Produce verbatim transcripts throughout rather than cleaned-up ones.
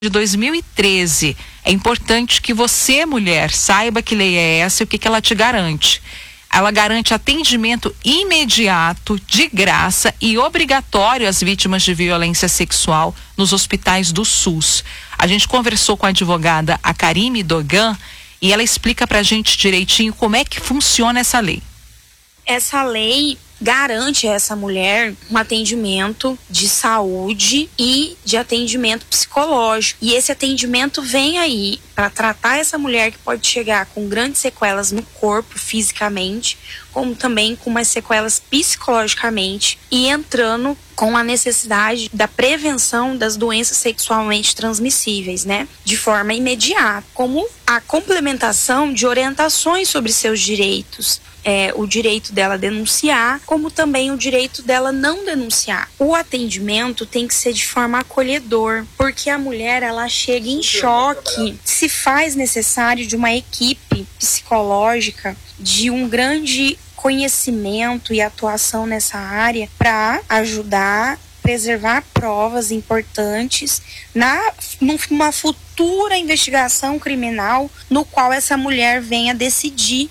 de dois mil e treze. É importante que você, mulher, saiba que lei é essa e o que, que ela te garante. Ela garante atendimento imediato, de graça e obrigatório às vítimas de violência sexual nos hospitais do SUS. A gente conversou com a advogada a Karime Dogan e ela explica pra gente direitinho como é que funciona essa lei. Essa lei garante a essa mulher um atendimento de saúde e de atendimento psicológico. E esse atendimento vem aí para tratar essa mulher que pode chegar com grandes sequelas no corpo, fisicamente, como também com umas sequelas psicologicamente e entrando com a necessidade da prevenção das doenças sexualmente transmissíveis, né? De forma imediata, como a complementação de orientações sobre seus direitos. É, o direito dela denunciar, como também o direito dela não denunciar. O atendimento tem que ser de forma acolhedor, porque a mulher ela chega em choque, se faz necessário de uma equipe psicológica, de um grande conhecimento e atuação nessa área para ajudar preservar provas importantes na numa futura investigação criminal no qual essa mulher venha decidir.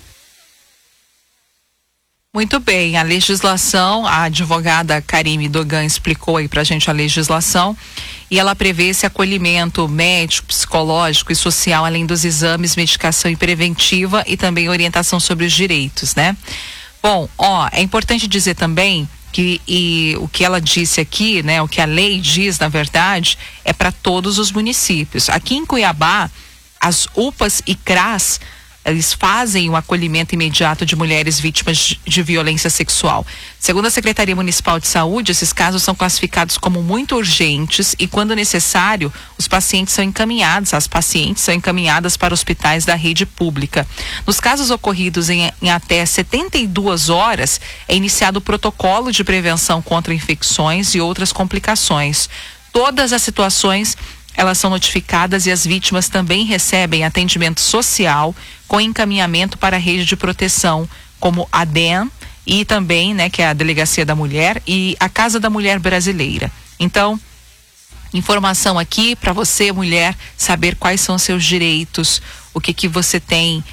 Muito bem, a legislação, a advogada Karime Dogan explicou aí pra gente a legislação e ela prevê esse acolhimento médico, psicológico e social, além dos exames, medicação e preventiva e também orientação sobre os direitos, né? Bom, ó, é importante dizer também que e, o que ela disse aqui, né, o que a lei diz, na verdade, é para todos os municípios. Aqui em Cuiabá, as U P As e C R A S eles fazem o acolhimento imediato de mulheres vítimas de violência sexual. Segundo a Secretaria Municipal de Saúde, esses casos são classificados como muito urgentes e, quando necessário, os pacientes são encaminhados, as pacientes são encaminhadas para hospitais da rede pública. Nos casos ocorridos em, em até setenta e duas horas, é iniciado o protocolo de prevenção contra infecções e outras complicações. Todas as situações elas são notificadas e as vítimas também recebem atendimento social com encaminhamento para a rede de proteção, como a D E M e também, né, que é a Delegacia da Mulher e a Casa da Mulher Brasileira. Então, informação aqui para você, mulher, saber quais são os seus direitos, o que que você tem,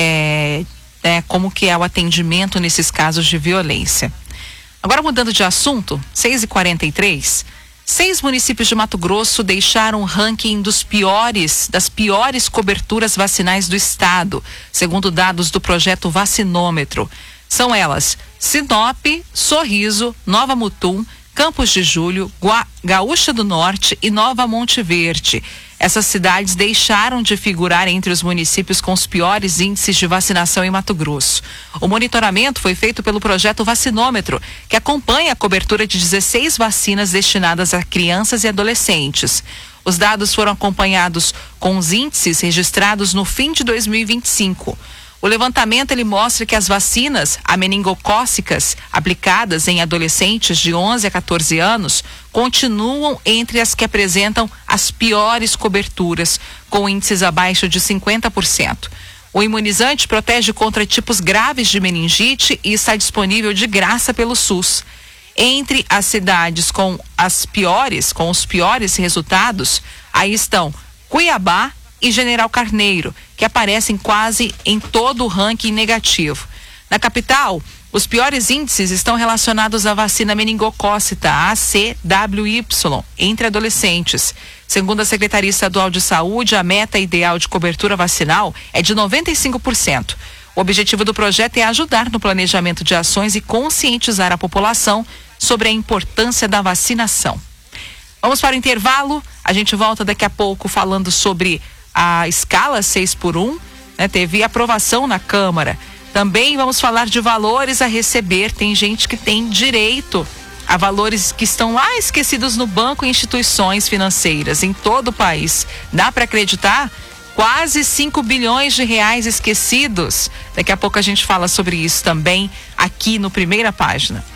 é, é, como que é o atendimento nesses casos de violência. Agora, mudando de assunto, seis e quarenta e três. Seis municípios de Mato Grosso deixaram o ranking dos piores, das piores coberturas vacinais do estado, segundo dados do projeto Vacinômetro. São elas: Sinop, Sorriso, Nova Mutum, Campos de Julho, Gua, Gaúcha do Norte e Nova Monte Verde. Essas cidades deixaram de figurar entre os municípios com os piores índices de vacinação em Mato Grosso. O monitoramento foi feito pelo projeto Vacinômetro, que acompanha a cobertura de dezesseis vacinas destinadas a crianças e adolescentes. Os dados foram acompanhados com os índices registrados no fim de dois mil e vinte e cinco. O levantamento ele mostra que as vacinas ameningocócicas aplicadas em adolescentes de onze a quatorze anos continuam entre as que apresentam as piores coberturas, com índices abaixo de cinquenta por cento. O imunizante protege contra tipos graves de meningite e está disponível de graça pelo SUS. Entre as cidades com as piores, com os piores resultados, aí estão Cuiabá e General Carneiro, que aparecem quase em todo o ranking negativo. Na capital, os piores índices estão relacionados à vacina meningocócita A C W Y entre adolescentes. Segundo a Secretaria Estadual de Saúde, a meta ideal de cobertura vacinal é de noventa e cinco por cento. O objetivo do projeto é ajudar no planejamento de ações e conscientizar a população sobre a importância da vacinação. Vamos para o intervalo, a gente volta daqui a pouco falando sobre a escala seis por um, né, teve aprovação na Câmara. Também vamos falar de valores a receber. Tem gente que tem direito a valores que estão lá esquecidos no banco e instituições financeiras em todo o país. Dá para acreditar? Quase cinco bilhões de reais esquecidos. Daqui a pouco a gente fala sobre isso também aqui no Primeira Página.